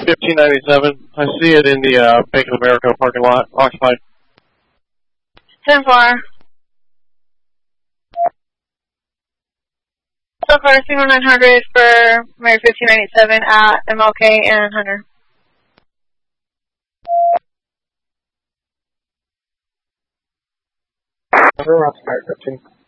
1597. I see it in the Bank of America parking lot, occupied. 10-4. So far, signal 900 for Mary 1597 at MLK and Hunter. Hunter, occupied 15.